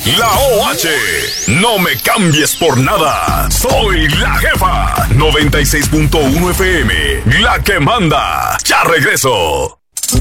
La OH. No me cambies por nada. Soy la jefa. 96.1 FM. La que manda. Ya regreso.